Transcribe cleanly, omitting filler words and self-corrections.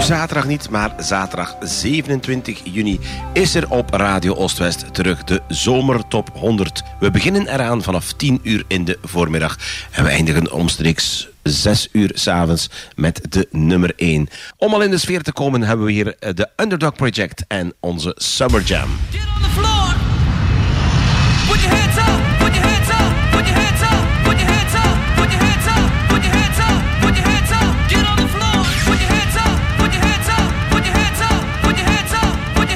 zaterdag niet, maar zaterdag 27 juni is er op Radio Oost-West terug de Zomertop 100. We beginnen eraan vanaf 10 uur in de voormiddag en we eindigen omstreeks 6 uur 's avonds met de nummer 1. Om al in de sfeer te komen hebben we hier de Underdog Project en onze Summer Jam. Get on the floor. Put your hands up.